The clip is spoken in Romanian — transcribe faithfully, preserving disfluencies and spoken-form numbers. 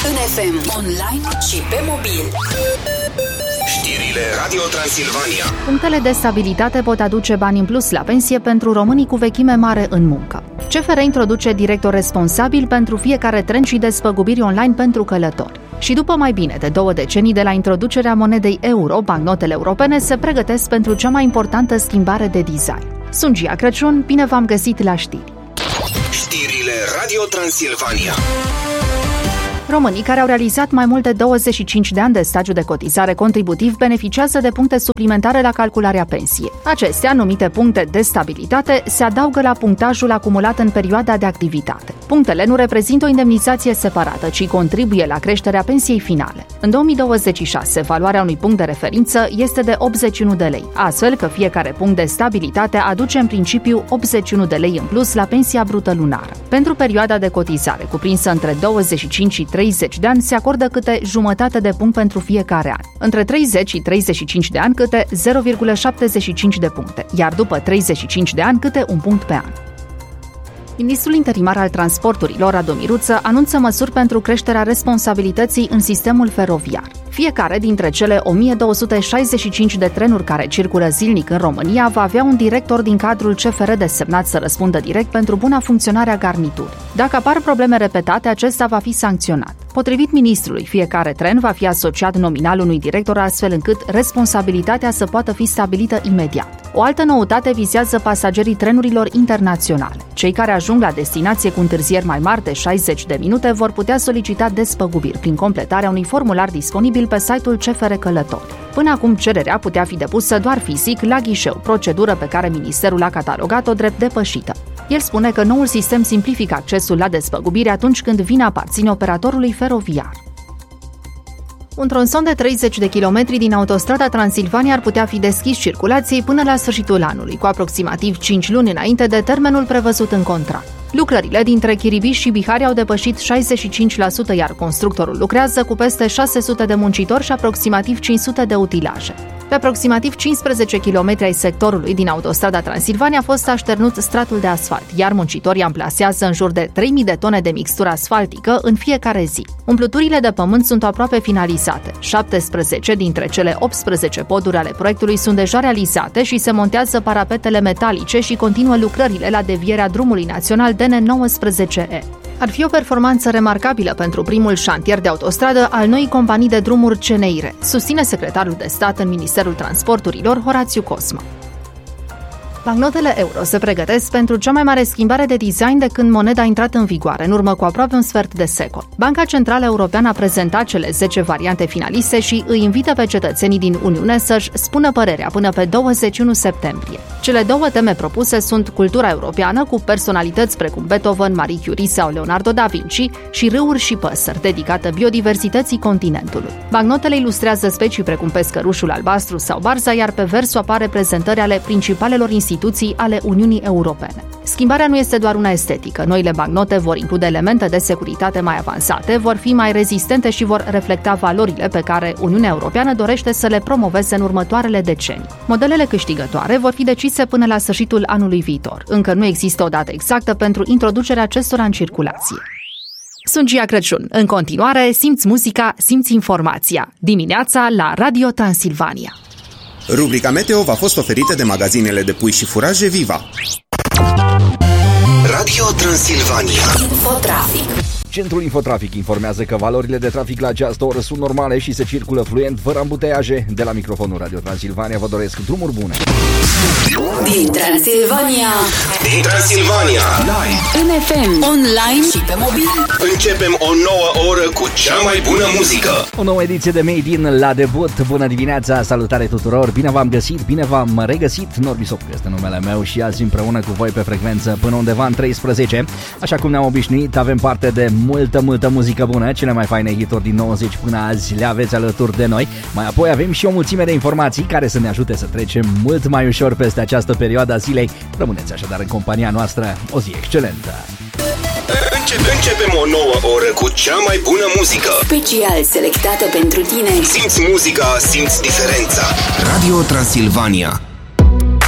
în F M, online și pe mobil. Știrile Radio Transilvania. Punctele de stabilitate pot aduce bani în plus la pensie pentru românii cu vechime mare în muncă. C F R introduce director responsabil pentru fiecare tren și despăgubiri online pentru călători. Și după mai bine de două decenii de la introducerea monedei euro, bancnotele europene se pregătesc pentru cea mai importantă schimbare de design. Sunt Gia Crăciun, bine v-am găsit la știri. Știrile Radio Transilvania. Românii care au realizat mai mult de douăzeci și cinci de ani de stagiu de cotizare contributiv beneficiază de puncte suplimentare la calcularea pensiei. Acestea, numite puncte de stabilitate, se adaugă la punctajul acumulat în perioada de activitate. Punctele nu reprezintă o indemnizație separată, ci contribuie la creșterea pensiei finale. În două mii douăzeci și șase, valoarea unui punct de referință este de optzeci și unu de lei, astfel că fiecare punct de stabilitate aduce în principiu optzeci și unu de lei în plus la pensia brută lunară. Pentru perioada de cotizare, cuprinsă între douăzeci și cinci și treizeci de ani, se acordă câte jumătate de punct pentru fiecare an. Între treizeci și treizeci și cinci de ani, câte zero virgulă șaptezeci și cinci de puncte, iar după treizeci și cinci de ani, câte un punct pe an. Ministrul interimar al transporturilor, Radu Miruță, anunță măsuri pentru creșterea responsabilității în sistemul feroviar. Fiecare dintre cele o mie două sute șaizeci și cinci de trenuri care circulă zilnic în România va avea un director din cadrul C F R desemnat să răspundă direct pentru buna funcționare a garniturii. Dacă apar probleme repetate, acesta va fi sancționat. Potrivit ministrului, fiecare tren va fi asociat nominal unui director, astfel încât responsabilitatea să poată fi stabilită imediat. O altă noutate vizează pasagerii trenurilor internaționale. Cei care ajung la destinație cu întârzieri mai mari de șaizeci de minute vor putea solicita despăgubiri prin completarea unui formular disponibil pe site-ul C F R Călători. Până acum, cererea putea fi depusă doar fizic la ghișeu, procedură pe care ministerul a catalogat-o drept depășită. El spune că noul sistem simplifică accesul la despăgubiri atunci când vina aparține operatorului feroviar. Un tronson de treizeci de kilometri din autostrada Transilvania ar putea fi deschis circulației până la sfârșitul anului, cu aproximativ cinci luni înainte de termenul prevăzut în contract. Lucrările dintre Chiribiș și Bihari au depășit șaizeci și cinci la sută, iar constructorul lucrează cu peste șase sute de muncitori și aproximativ cinci sute de utilaje. Pe aproximativ cincisprezece kilometri ai sectorului din autostrada Transilvania a fost așternut stratul de asfalt, iar muncitorii amplasează în jur de trei mii de tone de mixtură asfaltică în fiecare zi. Umpluturile de pământ sunt aproape finalizate. șaptesprezece dintre cele optsprezece poduri ale proiectului sunt deja realizate și se montează parapetele metalice și continuă lucrările la devierea drumului național D N nouăsprezece E. Ar fi o performanță remarcabilă pentru primul șantier de autostradă al noii companii de drumuri C N I R E, susține secretarul de stat în Ministerul Transporturilor, Horațiu Cosma. Bancnotele euro se pregătesc pentru cea mai mare schimbare de design de când moneda a intrat în vigoare, în urmă cu aproape un sfert de secol. Banca Centrală Europeană a prezentat cele zece variante finaliste și îi invită pe cetățenii din Uniune să-și spună părerea până pe douăzeci și unu septembrie. Cele două teme propuse sunt cultura europeană, cu personalități precum Beethoven, Marie Curie sau Leonardo da Vinci, și râuri și păsări, dedicată biodiversității continentului. Bancnotele ilustrează specii precum pescărușul albastru sau barza, iar pe versul apar reprezentări ale principalelor instituții ale Uniunii Europene. Schimbarea nu este doar una estetică. Noile bancnote vor include elemente de securitate mai avansate, vor fi mai rezistente și vor reflecta valorile pe care Uniunea Europeană dorește să le promoveze în următoarele decenii. Modelele câștigătoare vor fi decise până la sfârșitul anului viitor. Încă nu există o dată exactă pentru introducerea acestora în circulație. Sunt Gia Crăciun. În continuare, simți muzica, simți informația. Dimineața la Radio Transilvania. Rubrica Meteo v-a fost oferită de magazinele de pui și furaje Viva. Radio Transilvania. Infotrafic. Centrul Infotrafic informează că valorile de trafic la această oră sunt normale și se circulă fluent, fără ambuteiaje. De la microfonul Radio Transilvania vă doresc drumuri bune. Din Transilvania. Din Transilvania. Live. În F M, online și pe mobil. Începem o nouă oră cu cea mai bună muzică. O nouă ediție de Made in la debut. Bună dimineața, salutare tuturor. Bine v-am găsit, bine v-am regăsit. Norbi Sopcu este numele meu și azi împreună cu voi pe frecvență până undeva în treisprezece. Așa cum ne-am obișnuit, avem parte de multă, multă muzică bună. Cele mai faine hituri din nouăzeci până azi le aveți alături de noi. Mai apoi avem și o mulțime de informații care să ne ajute să trecem mult mai ușor peste această perioadă a zilei. Rămâneți așadar în compania noastră. O zi excelentă! Începem o nouă oră cu cea mai bună muzică. Special selectată pentru tine. Simți muzica, simți diferența. Radio Transilvania.